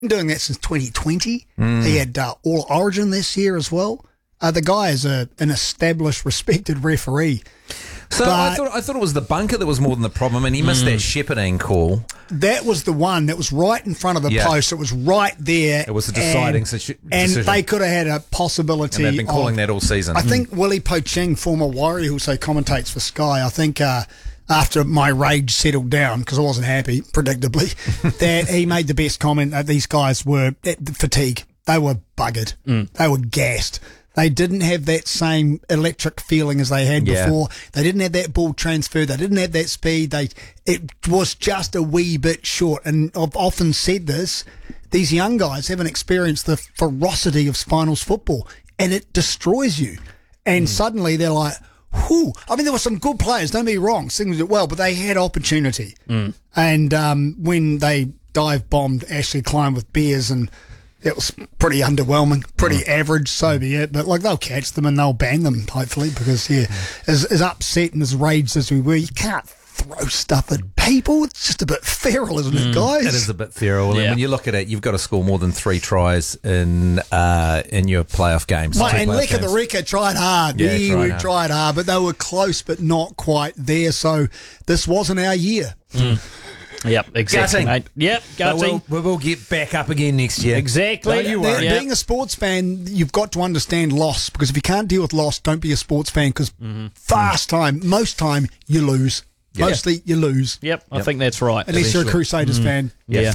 doing that since 2020. He had All Origin this year as well. The guy is an established, respected referee. So I thought it was the bunker that was more than the problem, and he missed that shepherding call. That was the one that was right in front of the post. It was right there. It was a deciding decision. And they could have had a possibility. And they've been calling that all season. I think Willie Poching, former Warrior, who also commentates for Sky, I think after my rage settled down, because I wasn't happy, predictably, that he made the best comment that these guys were fatigue. They were buggered. They were gassed. They didn't have that same electric feeling as they had before. They didn't have that ball transfer. They didn't have that speed. It was just a wee bit short. And I've often said this, these young guys haven't experienced the ferocity of finals football, and it destroys you. And suddenly they're like, whew. I mean, there were some good players, don't be wrong, singing it well, but they had opportunity. And when they dive-bombed Ashley Klein with beers, and it was pretty underwhelming, pretty average, so be it. But, they'll catch them and they'll ban them, hopefully, because, as upset and as raged as we were, you can't throw stuff at people. It's just a bit feral, isn't it, guys? It is a bit feral. And when you look at it, you've got to score more than 3 tries in your playoff games. And Leka the Wrecker tried hard. We tried hard, but they were close but not quite there. So this wasn't our year. Yep, exactly, mate. Yep, gutting. We will get back up again next year. Exactly. Being a sports fan, you've got to understand loss, because if you can't deal with loss, don't be a sports fan, because most time, you lose. Mostly, you lose. Yep, I think that's right. Unless you're a Crusaders fan. Yeah.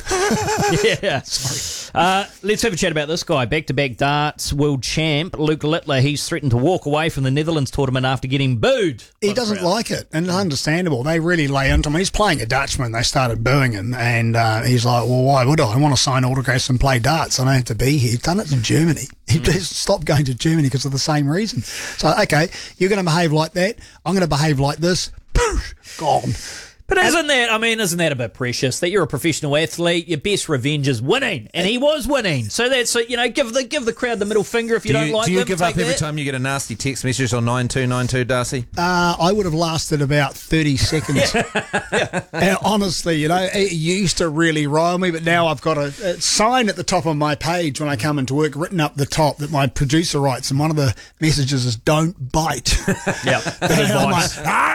Sorry. Let's have a chat about this guy. Back-to-back darts world champ, Luke Littler. He's threatened to walk away from the Netherlands tournament after getting booed. He doesn't like it, and it's understandable. They really lay into him. He's playing a Dutchman. They started booing him, and he's like, well, why would I? I want to sign autographs and play darts. I don't have to be here. He's done it in Germany. He just stopped going to Germany because of the same reason. So, okay, you're going to behave like that. I'm going to behave like this. Gone. But isn't that a bit precious that you're a professional athlete? Your best revenge is winning, and he was winning. So that's give the crowd the middle finger if you don't like them. Do you give up every time you get a nasty text message on 9292, Darcy? I would have lasted about 30 seconds. And honestly, it used to really rile me, but now I've got a sign at the top of my page when I come into work, written up the top, that my producer writes, and one of the messages is "Don't bite." Yeah, and I'm like,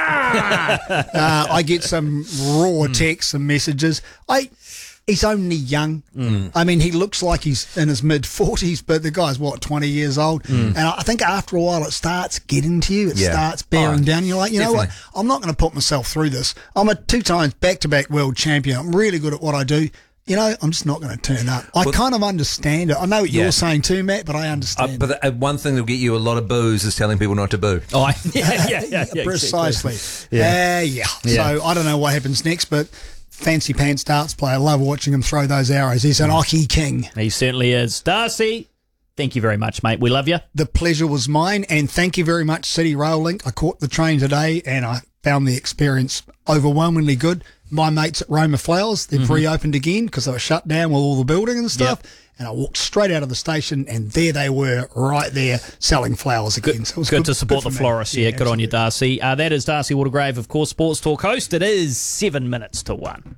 I get some raw texts and messages. He's only young. I mean, he looks like he's in his mid-40s, but the guy's, 20 years old? And I think after a while it starts getting to you. It starts bearing down. You're like, you know what? I'm not going to put myself through this. I'm a 2 times back-to-back world champion. I'm really good at what I do. I'm just not going to turn up. I kind of understand it. I know what you're saying too, Matt, but I understand. But one thing that'll get you a lot of boos is telling people not to boo. Oh, yeah, precisely. So I don't know what happens next, but fancy pants darts player. I love watching him throw those arrows. He's an Aussie king. He certainly is. Darcy, thank you very much, mate. We love you. The pleasure was mine, and thank you very much, City Rail Link. I caught the train today, and I found the experience overwhelmingly good. My mates at Roma Flowers, they've reopened again because they were shut down with all the building and stuff. And I walked straight out of the station, and there they were, right there, selling flowers again. So it was good to support the florists. Yeah, good on you, Darcy. That is Darcy Watergrave, of course, Sports Talk host. It is 7 minutes to 1.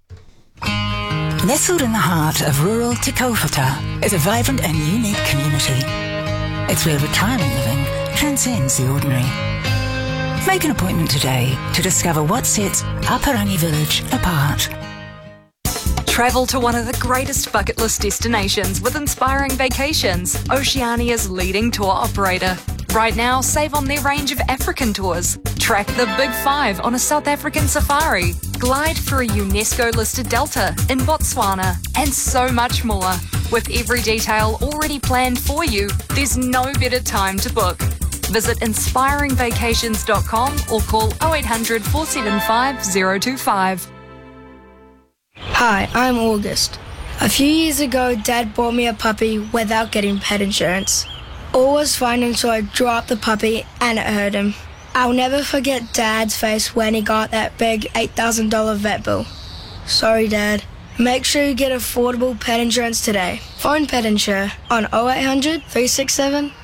Nestled in the heart of rural Te Kaupata is a vibrant and unique community. It's where retirement living transcends the ordinary. Make an appointment today to discover what sets Aparangi Village apart. Travel to one of the greatest bucket list destinations with Inspiring Vacations, Oceania's leading tour operator. Right now, save on their range of African tours. Track the Big Five on a South African safari. Glide through a UNESCO-listed delta in Botswana, and so much more. With every detail already planned for you, there's no better time to book. Visit inspiringvacations.com or call 0800 475 025. Hi, I'm August. A few years ago, Dad bought me a puppy without getting pet insurance. All was fine until I dropped the puppy and it hurt him. I'll never forget Dad's face when he got that big $8,000 vet bill. Sorry, Dad. Make sure you get affordable pet insurance today. Phone Pet Insure on 0800 367